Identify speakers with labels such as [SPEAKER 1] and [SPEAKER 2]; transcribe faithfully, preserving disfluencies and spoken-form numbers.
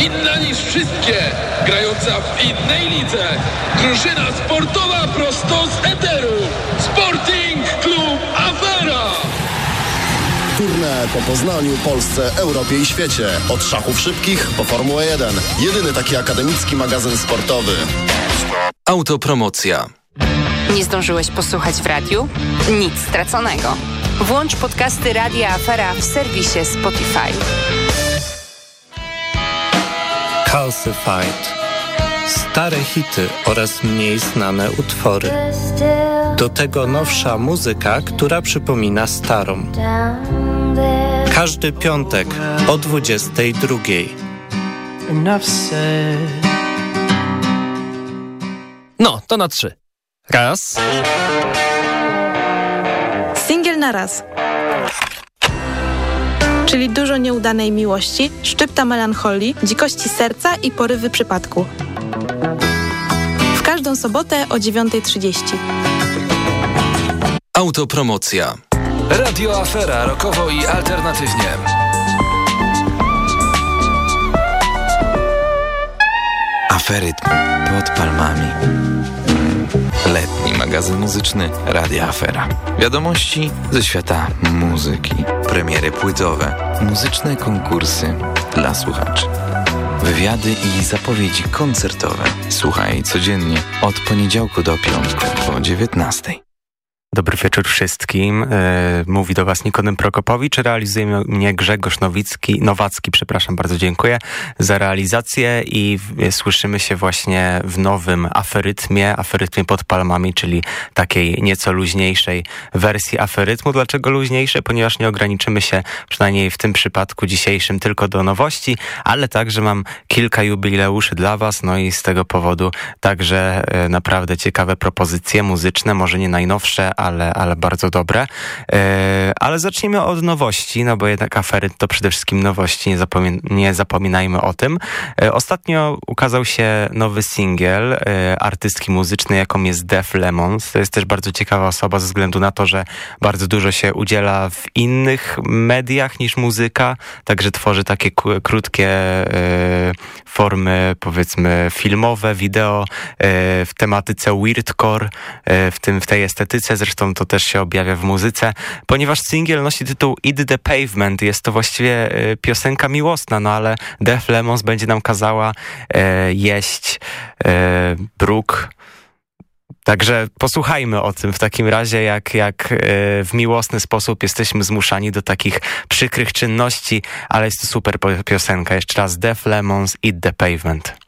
[SPEAKER 1] inna niż wszystkie, grająca w innej lidze. Drużyna sportowa prosto z eteru. Sporting Klub Afera.
[SPEAKER 2] Tournée po Poznaniu, Polsce, Europie i świecie. Od szachów szybkich po Formułę jeden. Jedyny taki akademicki magazyn sportowy.
[SPEAKER 3] Autopromocja.
[SPEAKER 4] Nie zdążyłeś posłuchać w radiu? Nic straconego. Włącz podcasty Radia Afera w serwisie Spotify.
[SPEAKER 5] Calcified. Stare hity oraz mniej znane utwory. Do tego nowsza muzyka, która przypomina starą. Każdy piątek o dwudziestej drugiej.
[SPEAKER 6] No, to na trzy. Raz.
[SPEAKER 7] Singiel na raz. Czyli dużo nieudanej miłości, szczypta melancholii, dzikości serca i porywy przypadku. W każdą sobotę o dziewiąta trzydzieści.
[SPEAKER 3] Autopromocja. Radio Afera, rokowo i alternatywnie.
[SPEAKER 8] Aferytm pod palmami. Letni magazyn muzyczny Radia Afera. Wiadomości ze świata muzyki. Premiery płytowe. Muzyczne konkursy dla słuchaczy. Wywiady i zapowiedzi koncertowe. Słuchaj codziennie od poniedziałku do piątku po dziewiętnastej.
[SPEAKER 9] Dobry wieczór wszystkim. Yy, mówi do Was Nikodem Prokopowicz. Realizuje mnie Grzegorz Nowicki, Nowacki, przepraszam, bardzo dziękuję za realizację i w, słyszymy się właśnie w nowym aferytmie, aferytmie pod palmami, czyli takiej nieco luźniejszej wersji aferytmu. Dlaczego luźniejsze? Ponieważ nie ograniczymy się, przynajmniej w tym przypadku dzisiejszym, tylko do nowości, ale także mam kilka jubileuszy dla Was, no i z tego powodu także yy, naprawdę ciekawe propozycje muzyczne, może nie najnowsze, ale, ale bardzo dobre. E, ale zacznijmy od nowości, no bo jednak aferyt to przede wszystkim nowości, nie, zapomin- nie zapominajmy o tym. E, ostatnio ukazał się nowy singiel e, artystki muzycznej, jaką jest Def Lemons. To jest też bardzo ciekawa osoba ze względu na to, że bardzo dużo się udziela w innych mediach niż muzyka, także tworzy takie k- krótkie e, formy, powiedzmy filmowe, wideo e, w tematyce weirdcore, e, w tym w tej estetyce. Zresztą to też się objawia w muzyce. Ponieważ singiel nosi tytuł Eat the Pavement, jest to właściwie y, piosenka miłosna, no ale Def Lemons będzie nam kazała y, jeść y, bruk. Także posłuchajmy o tym w takim razie, jak, jak y, w miłosny sposób jesteśmy zmuszani do takich przykrych czynności, ale jest to super piosenka. Jeszcze raz Def Lemons, Eat the Pavement.